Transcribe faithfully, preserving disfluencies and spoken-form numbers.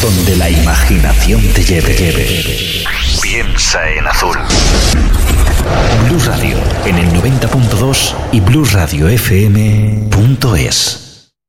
Donde la imaginación te lleve, lleve. Piensa en azul. Blues Radio en el noventa punto dos y blues radio f m punto es.